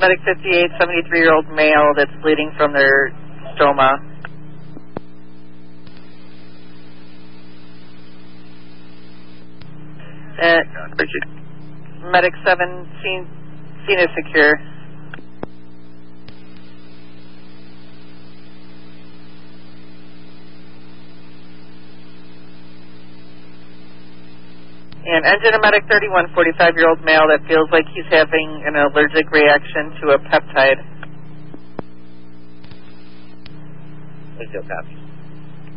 Medic 58, 73-year-old male that's bleeding from their stoma. Medic 7, scene is secure. And engine a medic 31, 45-year-old male that feels like he's having an allergic reaction to a peptide. Still copy.